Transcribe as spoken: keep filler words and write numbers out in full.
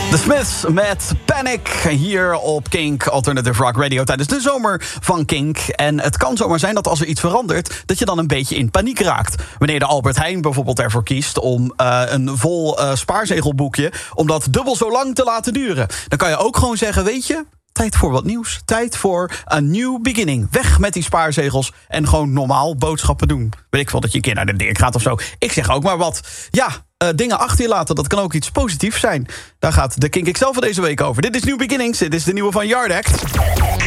The Smiths met Panic hier op Kink Alternative Rock Radio tijdens de zomer van Kink. En het kan zomaar zijn dat als er iets verandert, dat je dan een beetje in paniek raakt. Wanneer de Albert Heijn bijvoorbeeld ervoor kiest om uh, een vol uh, spaarzegelboekje, om dat dubbel zo lang te laten duren. Dan kan je ook gewoon zeggen, weet je, tijd voor wat nieuws. Tijd voor een new beginning. Weg met die spaarzegels en gewoon normaal boodschappen doen. Weet ik wel dat je een keer naar de Dirk gaat of zo. Ik zeg ook maar wat. Ja, uh, dingen achter je laten, dat kan ook iets positiefs zijn. Daar gaat de Kink X L van deze week over. Dit is New Beginnings, dit is de nieuwe van Yard Act.